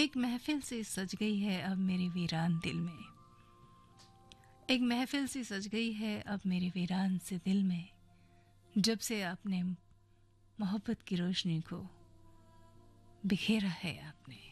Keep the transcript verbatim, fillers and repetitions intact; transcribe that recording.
एक महफिल सी सज गई है अब मेरे वीरान दिल में। एक महफिल सी सज गई है अब मेरे वीरान से दिल में। जब से आपने मोहब्बत की रोशनी को बिखेरा है आपने।